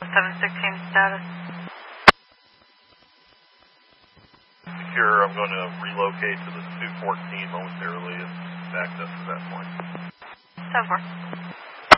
716 status. Secure, I'm going to relocate to the 214 momentarily and back up to that point. 10-4.